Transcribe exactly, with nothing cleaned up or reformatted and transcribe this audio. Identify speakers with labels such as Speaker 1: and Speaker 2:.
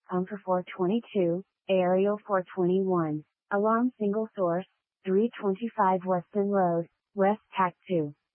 Speaker 1: Pumper four twenty-two, Aerial four twenty-one, Alarm single source, three twenty-five Weston Road, West Tac two.